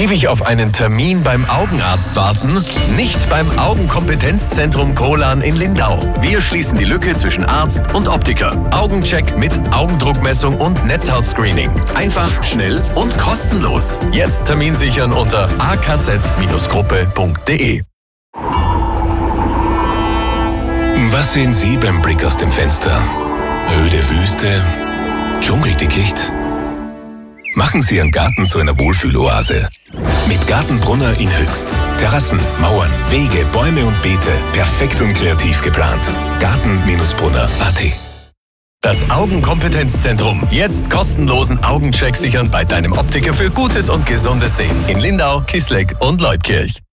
Ewig auf einen Termin beim Augenarzt warten? Nicht beim Augenkompetenzzentrum Kolan in Lindau. Wir schließen die Lücke zwischen Arzt und Optiker. Augencheck mit Augendruckmessung und Netzhautscreening. Einfach, schnell und kostenlos. Jetzt Termin sichern unter akz-gruppe.de. Was sehen Sie beim Blick aus dem Fenster? Öde Wüste? Dschungeldickicht? Machen Sie Ihren Garten zu einer Wohlfühloase. Mit Gartenbrunner in Höchst. Terrassen, Mauern, Wege, Bäume und Beete. Perfekt und kreativ geplant. Garten-brunner.at. Das Augenkompetenzzentrum. Jetzt kostenlosen Augencheck sichern bei deinem Optiker für gutes und gesundes Sehen. In Lindau, Kissleck und Leutkirch.